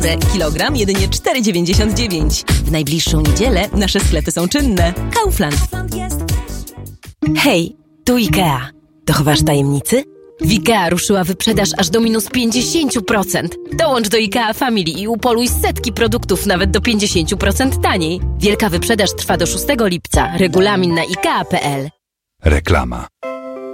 Kilogram jedynie 4,99. W najbliższą niedzielę nasze sklepy są czynne. Kaufland. Hej, tu IKEA. Dochowasz tajemnicy? W IKEA ruszyła wyprzedaż aż do minus 50%. Dołącz do IKEA Family i upoluj setki produktów nawet do 50% taniej. Wielka wyprzedaż trwa do 6 lipca. Regulamin na ikea.pl. Reklama.